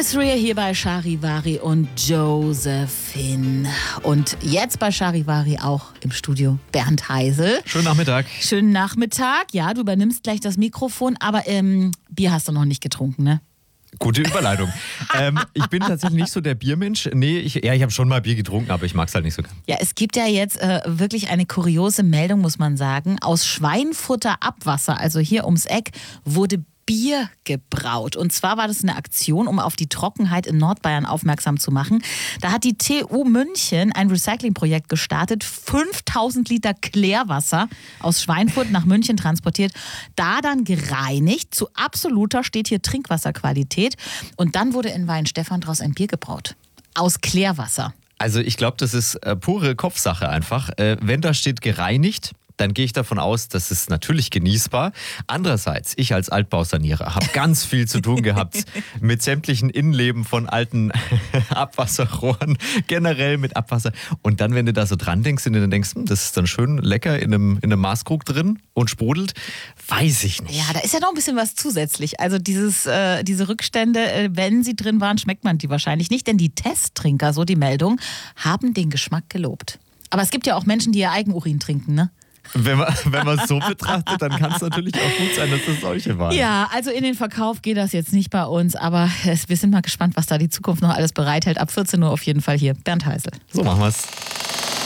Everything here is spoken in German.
Chris Rea hier bei Charivari und Josephine. Und jetzt bei Charivari auch im Studio Bernd Heisel. Schönen Nachmittag. Schönen Nachmittag. Ja, du übernimmst gleich das Mikrofon, aber Bier hast du noch nicht getrunken, ne? Gute Überleitung. Ich bin tatsächlich nicht so der Biermensch. Nee, ich habe schon mal Bier getrunken, aber ich mag es halt nicht so gern. Ja, es gibt ja jetzt wirklich eine kuriose Meldung, muss man sagen. Aus Schweinfutterabwasser, also hier ums Eck, wurde Bier gebraut. Und zwar war das eine Aktion, um auf die Trockenheit in Nordbayern aufmerksam zu machen. Da hat die TU München ein Recyclingprojekt gestartet, 5000 Liter Klärwasser aus Schweinfurt nach München transportiert, da dann gereinigt zu absoluter, steht hier, Trinkwasserqualität. Und dann wurde in Weihenstephan draus ein Bier gebraut. Aus Klärwasser. Also ich glaube, das ist pure Kopfsache einfach. Wenn da steht gereinigt, dann gehe ich davon aus, das ist natürlich genießbar. Andererseits, ich als Altbausanierer habe ganz viel zu tun gehabt mit sämtlichen Innenleben von alten Abwasserrohren, generell mit Abwasser. Und dann, wenn du da so dran denkst und du dann denkst, das ist dann schön lecker in einem Maßkrug drin und sprudelt, weiß ich nicht. Ja, da ist ja noch ein bisschen was zusätzlich. Also diese Rückstände, wenn sie drin waren, schmeckt man die wahrscheinlich nicht. Denn die Testtrinker, so die Meldung, haben den Geschmack gelobt. Aber es gibt ja auch Menschen, die ihr Eigenurin trinken, ne? Wenn man es so betrachtet, dann kann es natürlich auch gut sein, dass das solche waren. Ja, also in den Verkauf geht das jetzt nicht bei uns, aber wir sind mal gespannt, was da die Zukunft noch alles bereithält. Ab 14 Uhr auf jeden Fall hier. Bernd Heisel. So machen wir's.